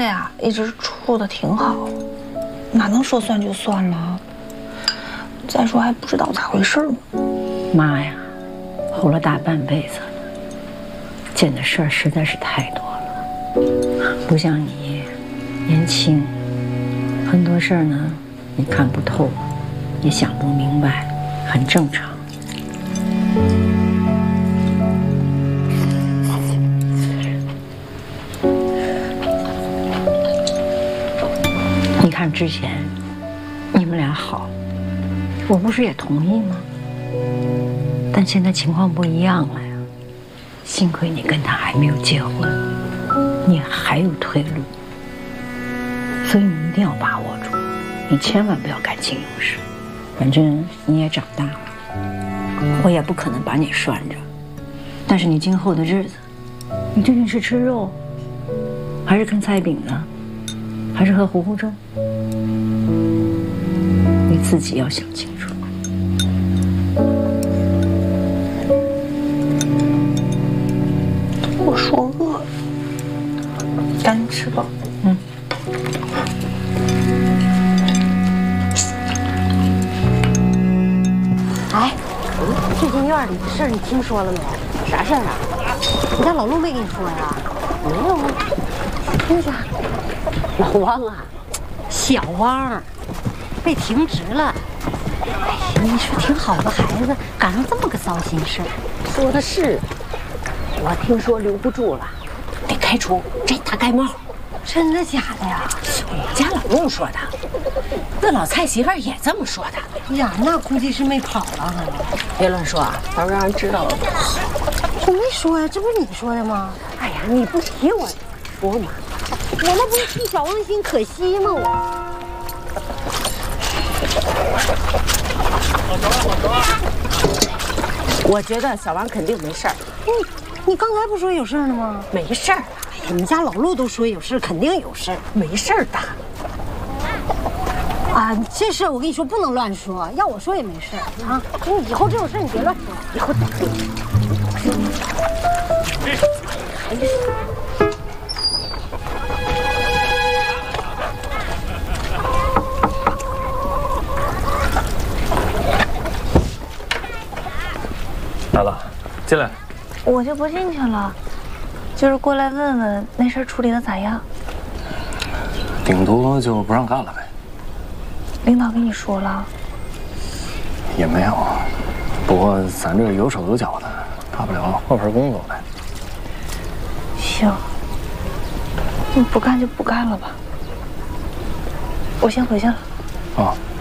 俩一直处的挺好，哪能说算就算了？再说还不知道咋回事呢。 妈呀，活了大半辈子了，见的事儿实在是太多了，不像你年轻，很多事儿呢你看不透，也想不明白，很正常。你看之前你们俩好，我不是也同意吗？但现在情况不一样了呀。幸亏你跟他还没有结婚，你还有退路，所以你一定要把握住，你千万不要感情用事。反正你也长大了，我也不可能把你拴着。但是你今后的日子，你究竟是吃肉，还是啃菜饼呢？还是喝糊糊粥？你自己要想清楚。 我说饿了，赶紧吃吧。 哎，最近院里的事儿你听说了没？啥事儿啊？你家老陆没跟你说呀？没有啊。那啥，老汪啊，小汪被停职了。哎呀，你说挺好的孩子，赶上这么个糟心事儿。 说的是，我听说留不住了，得开除，摘大盖帽。 真的假的呀？ 我家老陆说的，那老蔡媳妇儿也这么说的。 呀，那估计是没跑了。 别乱说啊，到时候让人知道了不好。 我没说呀，这不是你说的吗？ 哎呀，你不提我说嘛， 我那不是替小汪心可惜吗？ 我觉得小王肯定没事儿。 你刚才不说有事儿呢吗？ 没事儿。 哎呀，你家老陆都说有事，肯定有事。 没事儿的。 啊，这事我跟你说不能乱说，要我说也没事啊。你以后这种事你别乱说，以后。 来了，进来。 我就不进去了，就是过来问问那事儿处理的咋样。 顶多就不让干了呗。 领导跟你说了？ 也没有，不过咱这有手有脚的，大不了换份工作呗。 行，不干就不干了吧。我先回去了。 哦。